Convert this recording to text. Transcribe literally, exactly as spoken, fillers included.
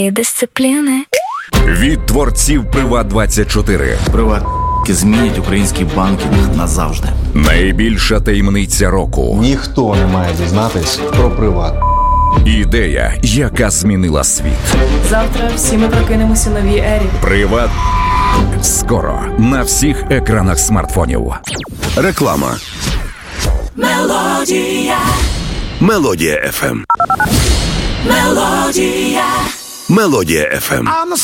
І дисципліни. Від творців Приват двадцять чотири. Приват змінять український банкінг назавжди. Найбільша таємниця року. Ніхто не має дізнатись про Приват. Ідея, яка змінила світ. Завтра всі ми прокинемося у новій ері. Приват. Скоро на всіх екранах смартфонів. Реклама. Мелодія. Мелодія еф ем. Мелодія. Мелодія еф ем.